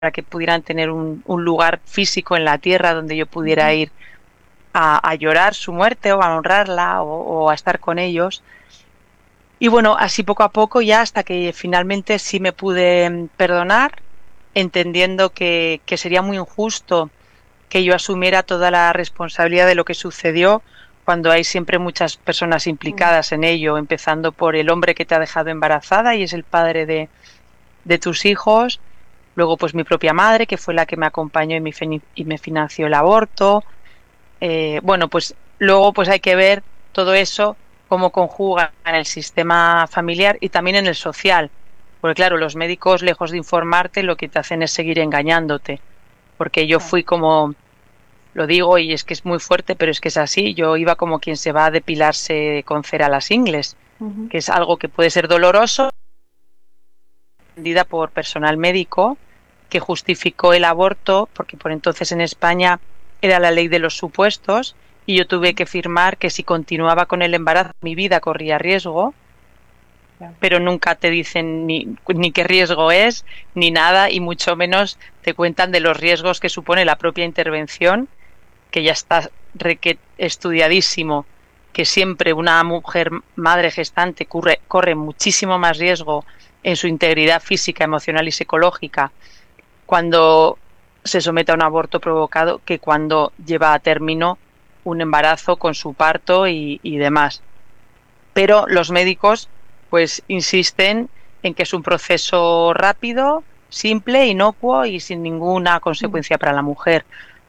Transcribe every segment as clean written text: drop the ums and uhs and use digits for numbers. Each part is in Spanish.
para que pudieran tener un lugar físico en la tierra donde yo pudiera ir a llorar su muerte o a honrarla o a estar con ellos. Y bueno, así poco a poco ya hasta que finalmente sí me pude perdonar, entendiendo que sería muy injusto que yo asumiera toda la responsabilidad de lo que sucedió cuando hay siempre muchas personas implicadas en ello, empezando por el hombre que te ha dejado embarazada y es el padre de tus hijos, luego pues mi propia madre, que fue la que me acompañó y me financió el aborto. Bueno, pues luego pues hay que ver todo eso cómo conjuga en el sistema familiar y también en el social. Porque claro, los médicos, lejos de informarte, lo que te hacen es seguir engañándote. Porque yo fui como, lo digo y es que es muy fuerte, pero es que es así, yo iba como quien se va a depilarse con cera las ingles, que es algo que puede ser doloroso, entendida por personal médico que justificó el aborto, porque por entonces en España era la ley de los supuestos y yo tuve que firmar que si continuaba con el embarazo mi vida corría riesgo, pero nunca te dicen ni qué riesgo es, ni nada, y mucho menos te cuentan de los riesgos que supone la propia intervención, que ya está estudiadísimo, que siempre una mujer madre gestante corre muchísimo más riesgo en su integridad física, emocional y psicológica cuando se somete a un aborto provocado que cuando lleva a término un embarazo con su parto y demás. Pero los médicos pues insisten en que es un proceso rápido, simple, inocuo y sin ninguna consecuencia para la mujer.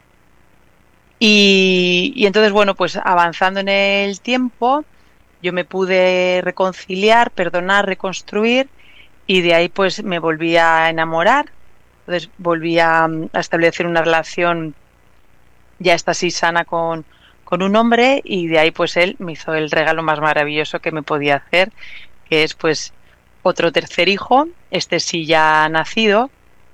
Y entonces, bueno, pues avanzando en el tiempo, yo me pude reconciliar, perdonar, reconstruir y de ahí pues me volví a enamorar. Entonces volví a establecer una relación ya esta sí sana con un hombre y de ahí pues él me hizo el regalo más maravilloso que me podía hacer, que es pues otro tercer hijo, este sí ya nacido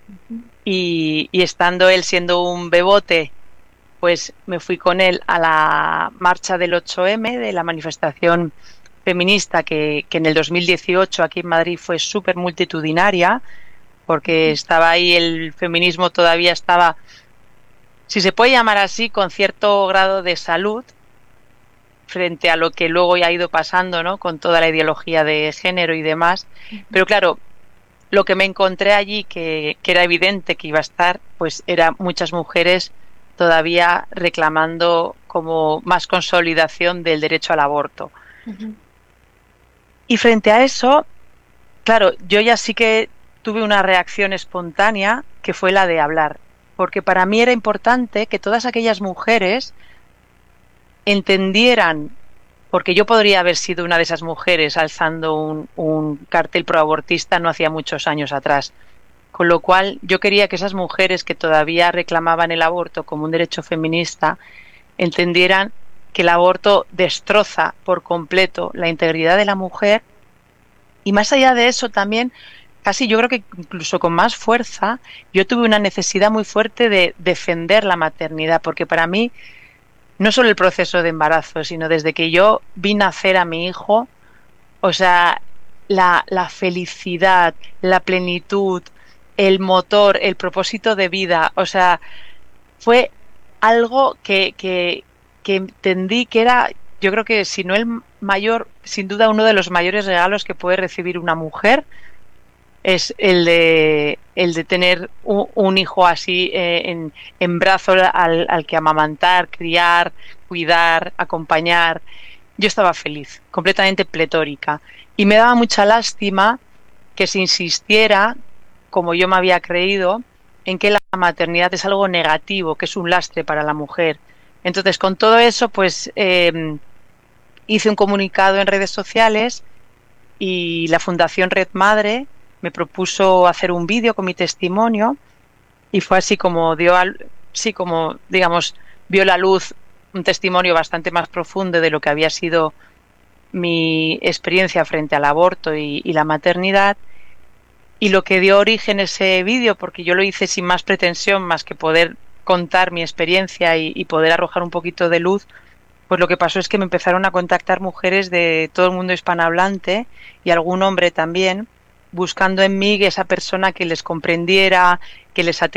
y estando él siendo un bebote pues me fui con él a la marcha del 8M, de la manifestación feminista que en el 2018 aquí en Madrid fue súper multitudinaria, porque estaba ahí el feminismo todavía estaba, si se puede llamar así, con cierto grado de salud frente a lo que luego ya ha ido pasando, ¿no? Con toda la ideología de género y demás. Pero claro, lo que me encontré allí, que era evidente que iba a estar, pues eran muchas mujeres todavía reclamando como más consolidación del derecho al aborto. Y frente a eso, claro, yo ya sí que tuve una reacción espontánea que fue la de hablar, porque para mí era importante que todas aquellas mujeres entendieran, porque yo podría haber sido una de esas mujeres alzando un cartel proabortista no hacía muchos años atrás, con lo cual yo quería que esas mujeres que todavía reclamaban el aborto como un derecho feminista entendieran que el aborto destroza por completo la integridad de la mujer y más allá de eso también casi yo creo que incluso con más fuerza, yo tuve una necesidad muy fuerte de defender la maternidad, porque para mí no solo el proceso de embarazo, sino desde que yo vi nacer a mi hijo, o sea, la felicidad, la plenitud, el motor, el propósito de vida, o sea, fue algo que entendí que era, yo creo que si no el mayor, sin duda uno de los mayores regalos que puede recibir una mujer, es el de tener un hijo así en brazos al que amamantar, criar, cuidar, acompañar. Yo estaba feliz, completamente pletórica. Y me daba mucha lástima que se insistiera, como yo me había creído, en que la maternidad es algo negativo, que es un lastre para la mujer. Entonces, con todo eso, pues hice un comunicado en redes sociales y la Fundación Red Madre me propuso hacer un vídeo con mi testimonio y fue así como sí, como digamos, vio la luz un testimonio bastante más profundo de lo que había sido mi experiencia frente al aborto y la maternidad y lo que dio origen a ese vídeo, porque yo lo hice sin más pretensión más que poder contar mi experiencia y poder arrojar un poquito de luz, pues lo que pasó es que me empezaron a contactar mujeres de todo el mundo hispanohablante y algún hombre también buscando en mí esa persona que les comprendiera, que les